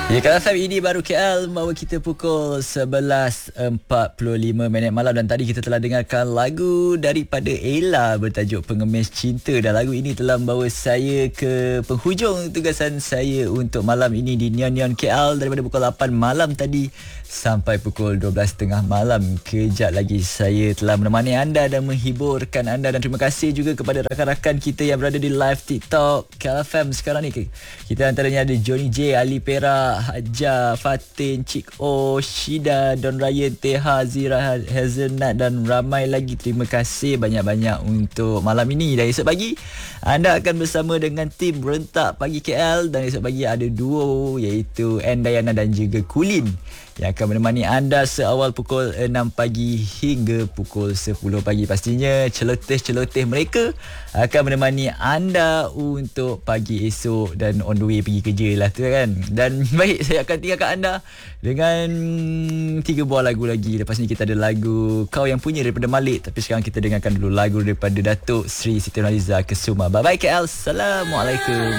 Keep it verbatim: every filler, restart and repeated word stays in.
Ya, kalau F M ini baru K L membawa kita pukul sebelas empat puluh lima minit malam, dan tadi kita telah dengarkan lagu daripada Ella bertajuk Pengemis Cinta, dan lagu ini telah membawa saya ke penghujung tugasan saya untuk malam ini di Neon Neon K L daripada pukul lapan malam tadi sampai pukul dua belas tiga puluh malam. Kejap lagi saya telah menemani anda dan menghiburkan anda, dan terima kasih juga kepada rakan-rakan kita yang berada di live TikTok K L F M sekarang ni. Kita antaranya ada Johnny J, Ali Perak, Hajar, Fatin, Cik O, Shida, Don Ryan, Teha, Zira, Hazelnut dan ramai lagi. Terima kasih banyak-banyak untuk malam ini. Dan esok pagi anda akan bersama dengan tim Rentak Pagi K L, dan esok pagi ada duo iaitu N Dayana dan juga Kulin yang akan menemani anda seawal pukul enam pagi hingga pukul sepuluh pagi. Pastinya celoteh-celoteh mereka akan menemani anda untuk pagi esok dan on the way pergi kerja lah tu kan. Dan baik, saya akan tinggalkan anda dengan tiga buah lagu lagi. Lepas ni kita ada lagu Kau Yang Punya daripada Malik, tapi sekarang kita dengarkan dulu lagu daripada Datuk Sri Siti Nurhaliza Kesuma. Bye bye K L. Assalamualaikum.